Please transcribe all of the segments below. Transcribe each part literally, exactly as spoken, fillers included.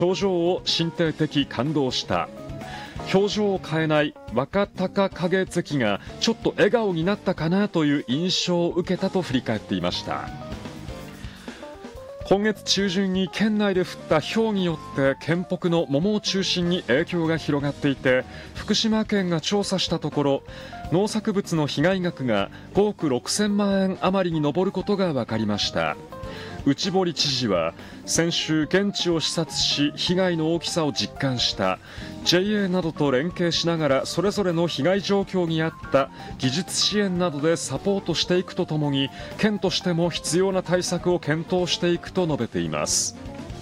表情を身体的感動した。表情を変えない若隆景関がちょっと笑顔になったかなという印象を受けたと振り返っていました。今月中旬に県内で降った雹によって県北の桃を中心に影響が広がっていて、福島県が調査したところ農作物の被害額がごおくろくせんまんえん余りに上ることが分かりました。内堀知事は先週現地を視察し被害の大きさを実感した。 ジェイエー などと連携しながらそれぞれの被害状況に合った技術支援などでサポートしていくとともに、県としても必要な対策を検討していくと述べています。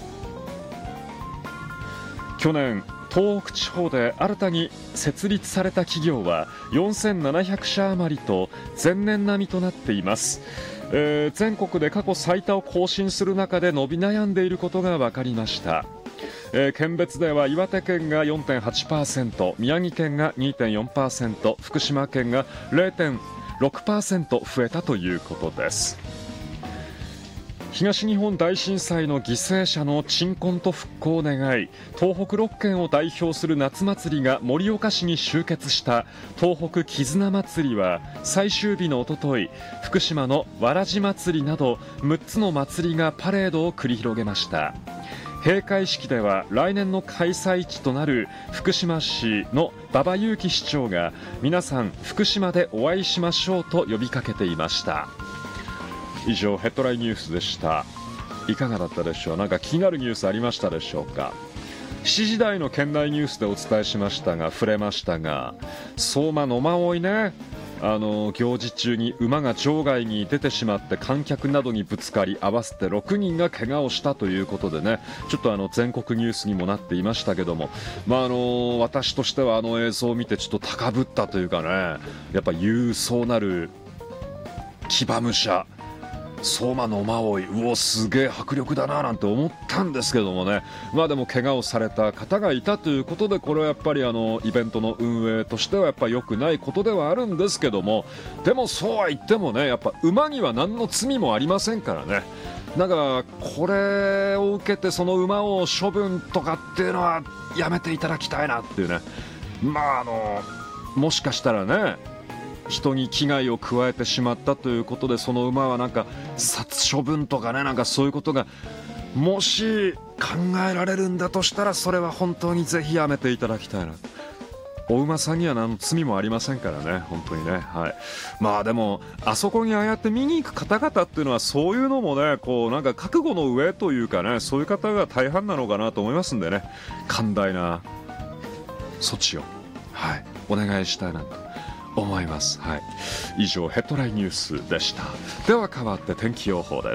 去年東北地方で新たに設立された企業はよんせんななひゃくしゃ余りと前年並みとなっています。えー、全国で過去最多を更新する中で伸び悩んでいることが分かりました。えー、県別では岩手県が よんてんはちパーセント、 宮城県が にてんよんパーセント、 福島県が れいてんろくパーセント 増えたということです。東日本大震災の犠牲者の鎮魂と復興を願い、東北ろっけんを代表する夏祭りが盛岡市に集結した東北絆まつりは最終日のおととい、福島のわらじ祭りなどむっつの祭りがパレードを繰り広げました。閉会式では来年の開催地となる福島市の馬場雄基市長が皆さん福島でお会いしましょうと呼びかけていました。以上ヘッドラインニュースでした。いかがだったでしょう。なんか気になるニュースありましたでしょうか。しちじ台の県内ニュースでお伝えしましたが触れましたが、相馬野馬追ね、あの行事中に馬が場外に出てしまって観客などにぶつかり合わせてろくにんが怪我をしたということでね、ちょっとあの全国ニュースにもなっていましたけども、まああの私としてはあの映像を見てちょっと高ぶったというかね、やっぱ勇壮なる騎馬武者相馬野馬追、うおすげえ迫力だななんて思ったんですけどもね、まあでも怪我をされた方がいたということで、これはやっぱりあのイベントの運営としてはやっぱり良くないことではあるんですけども、でもそうは言ってもね、やっぱ馬には何の罪もありませんからね。だからこれを受けてその馬を処分とかっていうのはやめていただきたいなっていうね。まああのもしかしたらね、人に危害を加えてしまったということでその馬はなんか殺処分とかね、なんかそういうことがもし考えられるんだとしたら、それは本当にぜひやめていただきたいな。お馬さんには何の罪もありませんからね、本当にね。はい。まあでもあそこにああやって見に行く方々っていうのはそういうのもね、こうなんか覚悟の上というかね、そういう方が大半なのかなと思いますんでね、寛大な措置を、はい、お願いしたいなと思います。はい。以上ヘッドラインニュースでした。では変わって天気予報です。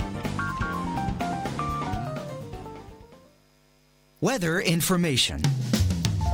Weather information